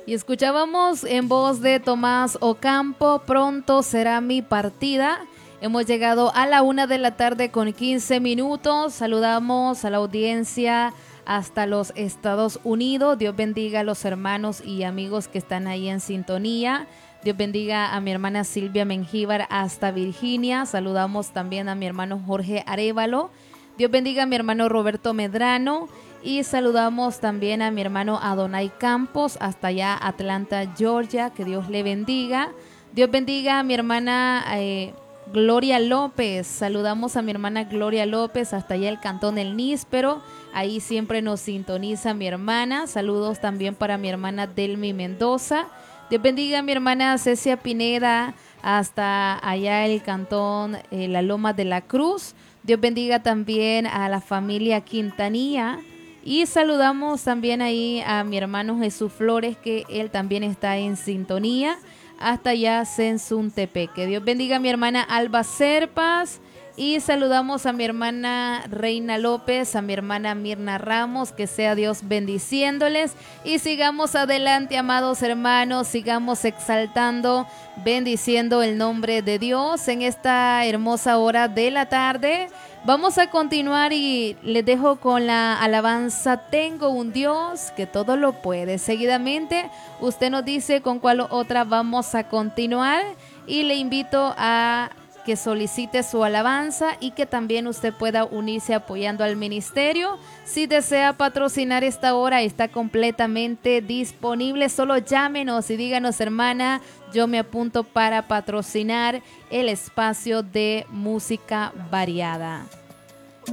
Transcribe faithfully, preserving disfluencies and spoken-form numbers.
Y escuchábamos en voz de Tomás Ocampo, Pronto será mi partida. Hemos llegado a la una de la tarde con quince minutos. Saludamos a la audiencia hasta los Estados Unidos. Dios bendiga a los hermanos y amigos que están ahí en sintonía. Dios bendiga a mi hermana Silvia Mengíbar hasta Virginia. Saludamos también a mi hermano Jorge Arévalo. Dios bendiga a mi hermano Roberto Medrano. Y saludamos también a mi hermano Adonai Campos hasta allá Atlanta, Georgia. Que Dios le bendiga. Dios bendiga a mi hermana eh, Gloria López. Saludamos a mi hermana Gloria López hasta allá el cantón El Níspero. Ahí siempre nos sintoniza mi hermana. Saludos también para mi hermana Delmi Mendoza. Dios bendiga a mi hermana Cecia Pineda hasta allá el cantón eh, La Loma de la Cruz. Dios bendiga también a la familia Quintanilla. Y saludamos también ahí a mi hermano Jesús Flores, que él también está en sintonía hasta allá Sensuntepeque. Dios bendiga a mi hermana Alba Serpas. Y saludamos a mi hermana Reina López, a mi hermana Mirna Ramos, que sea Dios bendiciéndoles. Y sigamos adelante, amados hermanos, sigamos exaltando, bendiciendo el nombre de Dios en esta hermosa hora de la tarde. Vamos a continuar y les dejo con la alabanza Tengo un Dios que todo lo puede. Seguidamente usted nos dice con cuál otra vamos a continuar y le invito a que solicite su alabanza y que también usted pueda unirse apoyando al ministerio. Si desea patrocinar esta hora, está completamente disponible. Solo llámenos y díganos, hermana, yo me apunto para patrocinar el espacio de música variada.